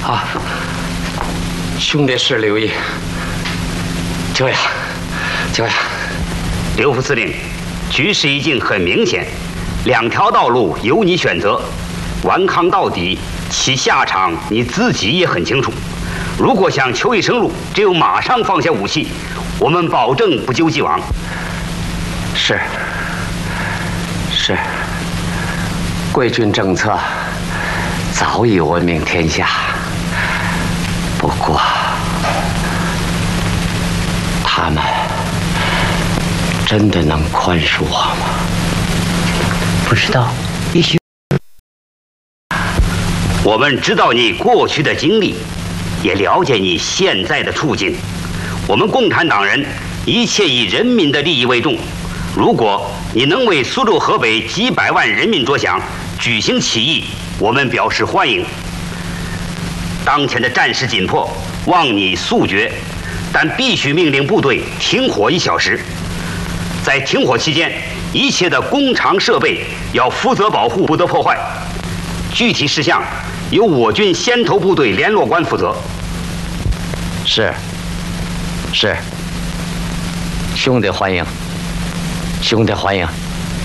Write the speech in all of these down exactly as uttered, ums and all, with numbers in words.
啊，兄弟是留意。就呀，就呀。 刘副司令，局势已经很明显，两条道路由你选择，顽抗到底，其下场你自己也很清楚。如果想求一生路，只有马上放下武器，我们保证不究既往。 是。是。贵军政策早已闻名天下，不过他们真的能宽恕我吗？ 不知道，也许。 我们知道你过去的经历，也了解你现在的处境。我们共产党人一切以人民的利益为重。如果你能为苏州、河北几百万人民着想，举行起义，我们表示欢迎。当前的战事紧迫，望你速决，但必须命令部队停火一小时。在停火期间，一切的工厂设备要负责保护，不得破坏。具体事项由我军先头部队联络官负责。 是。是。兄弟欢迎。兄弟欢迎。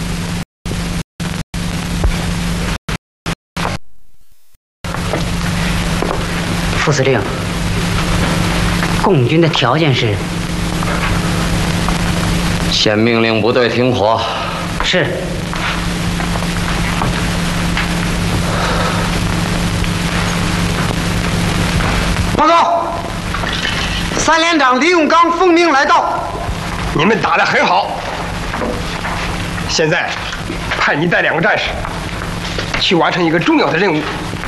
副司令，共军的条件是？ 先命令部队停火。 是。 报告，三连长李永刚奉命来到。 你们打得很好。现在派你带两个战士去完成一个重要的任务。